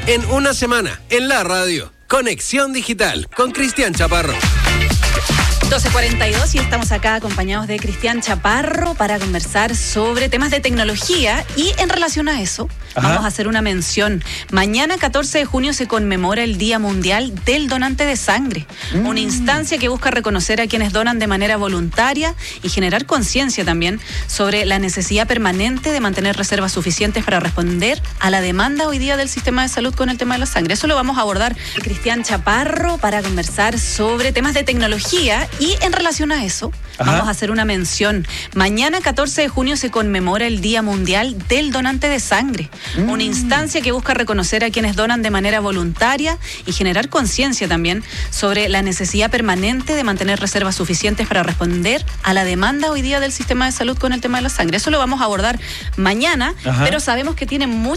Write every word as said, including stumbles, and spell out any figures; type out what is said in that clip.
En una semana, en la radio, Conexión Digital con Cristian Chaparro. doce cuarenta y dos y estamos acá acompañados de Cristian Chaparro para conversar sobre temas de tecnología y en relación a eso Ajá. vamos a hacer una mención. Mañana catorce de junio se conmemora el Día Mundial del Donante de Sangre, mm. una instancia que busca reconocer a quienes donan de manera voluntaria y generar conciencia también sobre la necesidad permanente de mantener reservas suficientes para responder a la demanda hoy día del sistema de salud con el tema de la sangre. Eso lo vamos a abordar Cristian Chaparro para conversar sobre temas de tecnología. Y en relación a eso, Ajá. vamos a hacer una mención. Mañana, catorce de junio, se conmemora el Día Mundial del Donante de Sangre, mm. una instancia que busca reconocer a quienes donan de manera voluntaria y generar conciencia también sobre la necesidad permanente de mantener reservas suficientes para responder a la demanda hoy día del sistema de salud con el tema de la sangre. Eso lo vamos a abordar mañana, Ajá. pero sabemos que tiene mucho